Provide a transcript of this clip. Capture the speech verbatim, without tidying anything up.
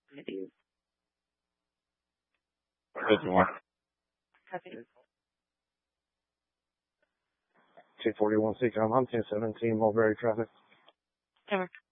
opportunities. Good more. Copy. two forty-one Seacom, I'm ten seventeen Mulberry traffic. Over.